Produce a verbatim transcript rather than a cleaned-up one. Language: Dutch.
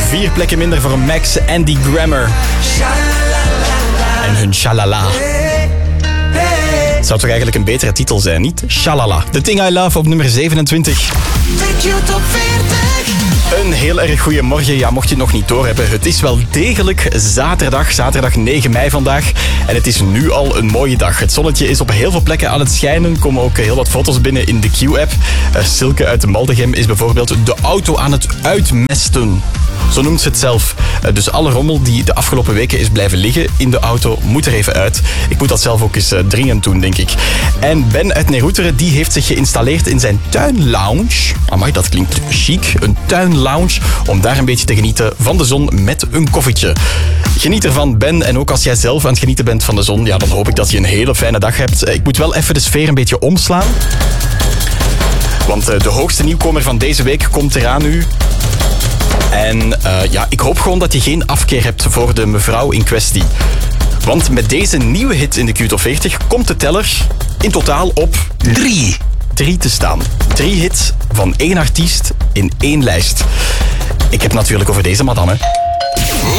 Vier plekken minder voor Max, Andy Grammer. En hun Shalala. Het zou toch eigenlijk een betere titel zijn, niet? Shalala. The Thing I Love op nummer zevenentwintig. De Q-top veertig. Een heel erg goede morgen. Ja, mocht je het nog niet doorhebben. Het is wel degelijk zaterdag. Zaterdag negen mei vandaag. En het is nu al een mooie dag. Het zonnetje is op heel veel plekken aan het schijnen. Er komen ook heel wat foto's binnen in de Q-app. Uh, Silke uit de Maldegem is bijvoorbeeld de auto aan het uitmesten. Zo noemt ze het zelf. Uh, dus alle rommel die de afgelopen weken is blijven liggen in de auto moet er even uit. Ik moet dat zelf ook eens uh, dringend doen, denk ik. En Ben uit Neeroeteren, die heeft zich geïnstalleerd in zijn tuinlounge. Amai, dat klinkt chic. Een tuinlounge, om daar een beetje te genieten van de zon met een koffietje. Geniet ervan, Ben. En ook als jij zelf aan het genieten bent van de zon, ja, dan hoop ik dat je een hele fijne dag hebt. Uh, ik moet wel even de sfeer een beetje omslaan. Want uh, de hoogste nieuwkomer van deze week komt eraan nu. En uh, ja, ik hoop gewoon dat je geen afkeer hebt voor de mevrouw in kwestie. Want met deze nieuwe hit in de Q-top veertig komt de teller in totaal op drie. Drie te staan. Drie hits van één artiest in één lijst. Ik heb natuurlijk over deze madame.